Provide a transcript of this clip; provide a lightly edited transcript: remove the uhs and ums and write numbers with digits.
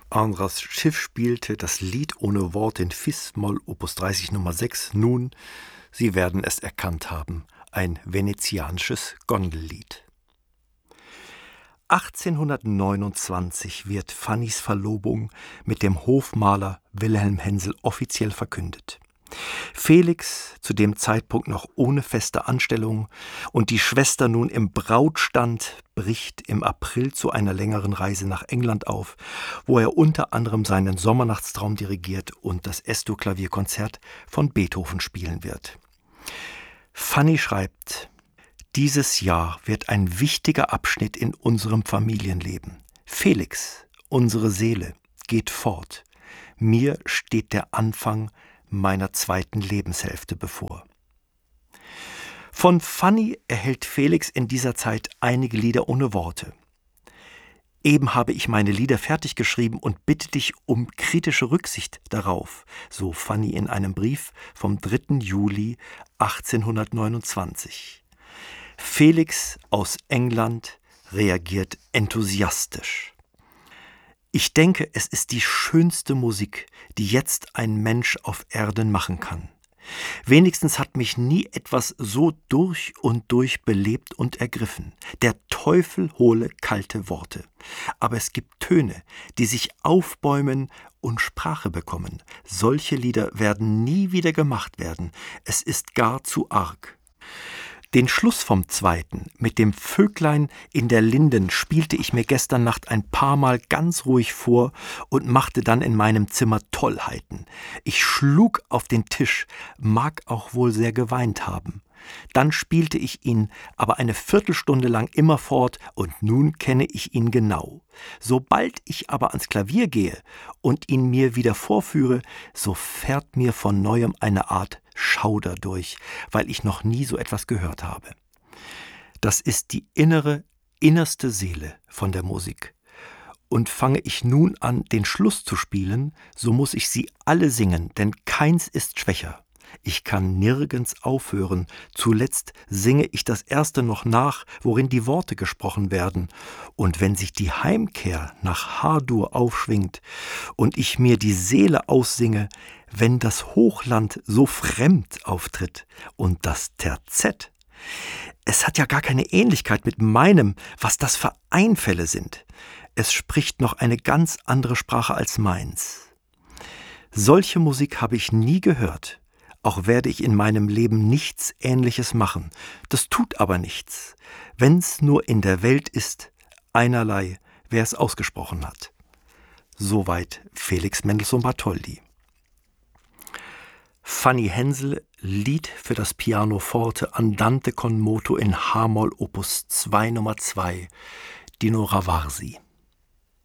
Andras Schiff spielte das Lied ohne Wort in Fis-Moll Opus 30 Nummer 6. Nun, Sie werden es erkannt haben, ein venezianisches Gondellied. 1829 wird Fannys Verlobung mit dem Hofmaler Wilhelm Hensel offiziell verkündet. Felix, zu dem Zeitpunkt noch ohne feste Anstellung, und die Schwester nun im Brautstand, bricht im April zu einer längeren Reise nach England auf, wo er unter anderem seinen Sommernachtstraum dirigiert und das Esto-Klavierkonzert von Beethoven spielen wird. Fanny schreibt: Dieses Jahr wird ein wichtiger Abschnitt in unserem Familienleben. Felix, unsere Seele, geht fort. Mir steht der Anfang meiner zweiten Lebenshälfte bevor. Von Fanny erhält Felix in dieser Zeit einige Lieder ohne Worte. Eben habe ich meine Lieder fertig geschrieben und bitte dich um kritische Rücksicht darauf, so Fanny in einem Brief vom 3. Juli 1829. Felix aus England reagiert enthusiastisch. Ich denke, es ist die schönste Musik, die jetzt ein Mensch auf Erden machen kann. Wenigstens hat mich nie etwas so durch und durch belebt und ergriffen. Der Teufel hole kalte Worte. Aber es gibt Töne, die sich aufbäumen und Sprache bekommen. Solche Lieder werden nie wieder gemacht werden. Es ist gar zu arg. Den Schluss vom Zweiten mit dem Vöglein in der Linden spielte ich mir gestern Nacht ein paar Mal ganz ruhig vor und machte dann in meinem Zimmer Tollheiten. Ich schlug auf den Tisch, mag auch wohl sehr geweint haben. Dann spielte ich ihn aber eine Viertelstunde lang immerfort und nun kenne ich ihn genau. Sobald ich aber ans Klavier gehe und ihn mir wieder vorführe, so fährt mir von neuem eine Art Schauder durch, weil ich noch nie so etwas gehört habe. Das ist die innerste Seele von der Musik. Und fange ich nun an, den Schluss zu spielen, so muss ich sie alle singen, denn keins ist schwächer. Ich kann nirgends aufhören. Zuletzt singe ich das erste noch nach, worin die Worte gesprochen werden. Und wenn sich die Heimkehr nach H-Dur aufschwingt und ich mir die Seele aussinge, wenn das Hochland so fremd auftritt und das Terzett, es hat ja gar keine Ähnlichkeit mit meinem, was das für Einfälle sind. Es spricht noch eine ganz andere Sprache als meins. Solche Musik habe ich nie gehört. Auch werde ich in meinem Leben nichts Ähnliches machen. Das tut aber nichts, wenn's nur in der Welt ist, einerlei, wer es ausgesprochen hat. Soweit Felix Mendelssohn Bartholdy. Fanny Hensel, Lied für das Pianoforte Andante con moto in H-Moll Opus 2 Nummer 2, Dino Ravarsi.